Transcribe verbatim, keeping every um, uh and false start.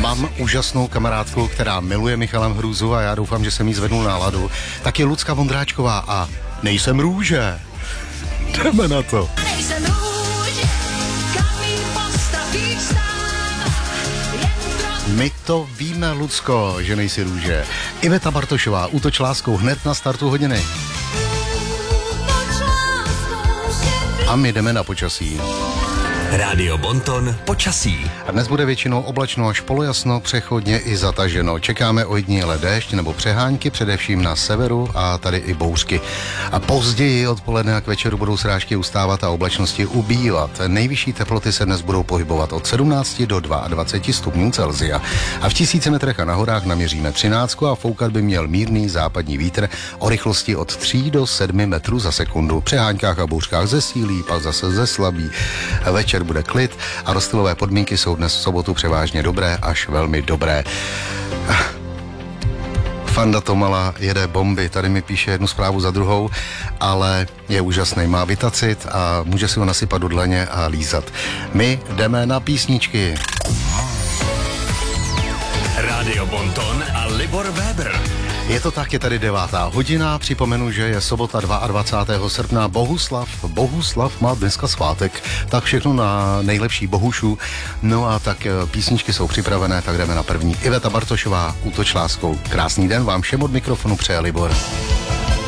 mám úžasnou kamarádku, která miluje Michala Hrůzu a já doufám, že jsem jí zvednul náladu. Tak je Lucka Vondráčková a Nejsem růže. Jdeme na to. Nejsem růže, kamín postavíš sám. My to víme, Lucko, že nejsi růže. Iveta Bartošová, Útoč láskou hned na startu hodiny. A my jdeme na počasí. Rádio Bonton počasí. A dnes bude většinou oblačno až polojasno, přechodně i zataženo. Čekáme ojediněle déšť nebo přehánky, především na severu a tady i bouřky. A později odpoledne a k večeru budou srážky ustávat a oblačnosti ubývat. Nejvyšší teploty se dnes budou pohybovat od sedmnácti do dvaceti dvou stupňů Celsia. A v tisíci metrech a na horách naměříme třináct a foukat by měl mírný západní vítr o rychlosti od tří do sedmi metrů za sekundu. Při háňkách a bouřkách zesílí, pak zase zeslabí. Večer bude klid a rozstylové podmínky jsou dnes v sobotu převážně dobré až velmi dobré. Fanda Tomala jede bomby, tady mi píše jednu zprávu za druhou, ale je úžasný, má vitacit a může si ho nasypat do dlaně a lízat. My jdeme na písničky. Rádio Bonton a Libor Weber. Je to tak, je tady devátá hodina, připomenu, že je sobota dvacátého druhého srpna, Bohuslav, Bohuslav má dneska svátek, tak všechno na nejlepší Bohušu, no a tak písničky jsou připravené, tak jdeme na první. Iveta Bartošová, Útoč láskou. Krásný den vám všem od mikrofonu přeje Libor.